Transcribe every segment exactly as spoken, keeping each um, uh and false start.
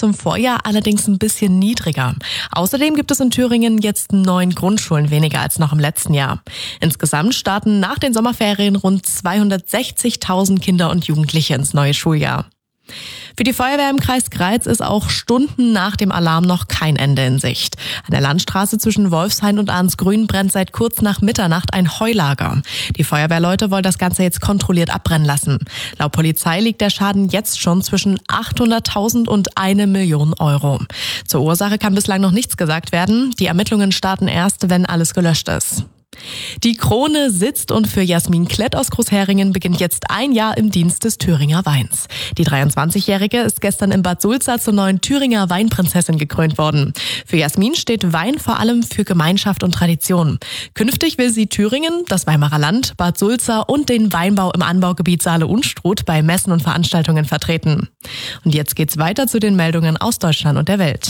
zum Vorjahr allerdings ein bisschen niedriger. Außerdem gibt es in Thüringen jetzt neun Grundschulen weniger als noch im letzten Jahr. Insgesamt starten nach den Sommerferien rund zweihundertsechzigtausend Kinder und Jugendliche ins neue Schuljahr. Für die Feuerwehr im Kreis Greiz ist auch Stunden nach dem Alarm noch kein Ende in Sicht. An der Landstraße zwischen Wolfshain und Arnsgrün brennt seit kurz nach Mitternacht ein Heulager. Die Feuerwehrleute wollen das Ganze jetzt kontrolliert abbrennen lassen. Laut Polizei liegt der Schaden jetzt schon zwischen achthunderttausend und eine Million Euro. Zur Ursache kann bislang noch nichts gesagt werden. Die Ermittlungen starten erst, wenn alles gelöscht ist. Die Krone sitzt und für Jasmin Klett aus Großheringen beginnt jetzt ein Jahr im Dienst des Thüringer Weins. Die dreiundzwanzigjährige ist gestern in Bad Sulza zur neuen Thüringer Weinprinzessin gekrönt worden. Für Jasmin steht Wein vor allem für Gemeinschaft und Tradition. Künftig will sie Thüringen, das Weimarer Land, Bad Sulza und den Weinbau im Anbaugebiet Saale-Unstrut bei Messen und Veranstaltungen vertreten. Und jetzt geht's weiter zu den Meldungen aus Deutschland und der Welt.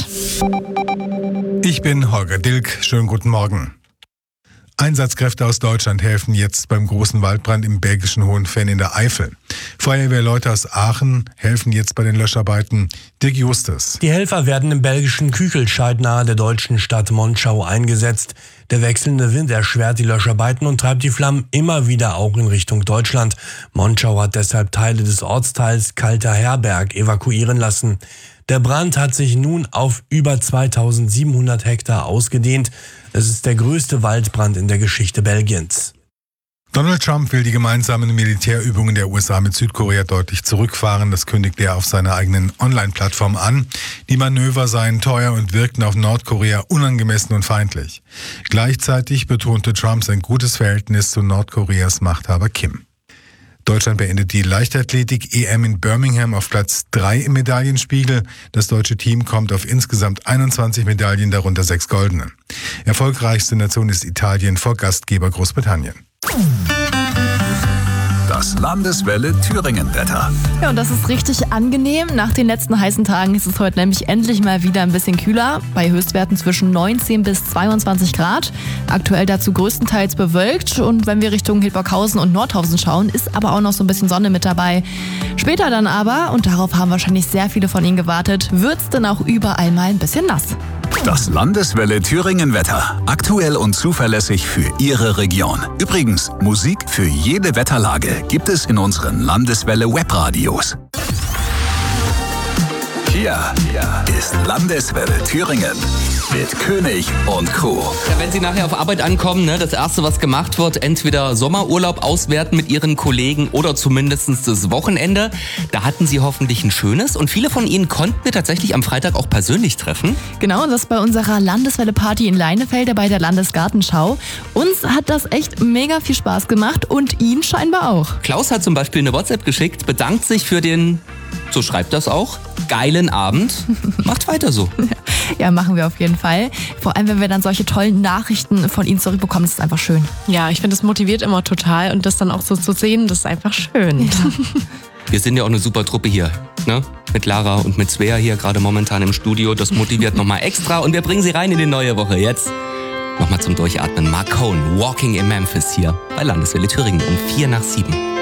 Ich bin Holger Dilk. Schönen guten Morgen. Einsatzkräfte aus Deutschland helfen jetzt beim großen Waldbrand im belgischen Hohenfenn in der Eifel. Feuerwehrleute aus Aachen helfen jetzt bei den Löscharbeiten. Dirk Justus. Die Helfer werden im belgischen Küchelscheid nahe der deutschen Stadt Monschau eingesetzt. Der wechselnde Wind erschwert die Löscharbeiten und treibt die Flammen immer wieder auch in Richtung Deutschland. Monschau hat deshalb Teile des Ortsteils Kalter Herberg evakuieren lassen. Der Brand hat sich nun auf über zweitausendsiebenhundert Hektar ausgedehnt. Es ist der größte Waldbrand in der Geschichte Belgiens. Donald Trump will die gemeinsamen Militärübungen der U S A mit Südkorea deutlich zurückfahren. Das kündigte er auf seiner eigenen Online-Plattform an. Die Manöver seien teuer und wirkten auf Nordkorea unangemessen und feindlich. Gleichzeitig betonte Trump sein gutes Verhältnis zu Nordkoreas Machthaber Kim. Deutschland beendet die Leichtathletik-E M in Birmingham auf Platz drei im Medaillenspiegel. Das deutsche Team kommt auf insgesamt einundzwanzig Medaillen, darunter sechs goldene. Erfolgreichste Nation ist Italien vor Gastgeber Großbritannien. Das Landeswelle Thüringen-Wetter. Ja, und das ist richtig angenehm. Nach den letzten heißen Tagen ist es heute nämlich endlich mal wieder ein bisschen kühler. Bei Höchstwerten zwischen neunzehn bis zweiundzwanzig Grad. Aktuell dazu größtenteils bewölkt. Und wenn wir Richtung Hildburghausen und Nordhausen schauen, ist aber auch noch so ein bisschen Sonne mit dabei. Später dann aber, und darauf haben wahrscheinlich sehr viele von Ihnen gewartet, wird es dann auch überall mal ein bisschen nass. Das Landeswelle Thüringen-Wetter. Aktuell und zuverlässig für Ihre Region. Übrigens, Musik für jede Wetterlage gibt es in unseren Landeswelle Webradios. Hier ist Landeswelle Thüringen mit König und Co. Ja, wenn Sie nachher auf Arbeit ankommen, ne, das Erste, was gemacht wird, entweder Sommerurlaub auswerten mit Ihren Kollegen oder zumindest das Wochenende. Da hatten Sie hoffentlich ein schönes und viele von Ihnen konnten wir tatsächlich am Freitag auch persönlich treffen. Genau, das bei unserer Landeswelle-Party in Leinefelde bei der Landesgartenschau. Uns hat das echt mega viel Spaß gemacht und Ihnen scheinbar auch. Klaus hat zum Beispiel eine WhatsApp geschickt, bedankt sich für den, so schreibt das auch, geilen Abend. Macht weiter so. Ja, machen wir auf jeden Fall. Vor allem, wenn wir dann solche tollen Nachrichten von Ihnen zurückbekommen, das ist einfach schön. Ja, ich finde, das motiviert immer total und das dann auch so zu sehen, das ist einfach schön. Ja. Wir sind ja auch eine super Truppe hier, ne? Mit Lara und mit Svea hier gerade momentan im Studio. Das motiviert nochmal extra und wir bringen Sie rein in die neue Woche. Jetzt nochmal zum Durchatmen. Mark Cohn, Walking in Memphis hier bei Landeswelle Thüringen um vier nach sieben.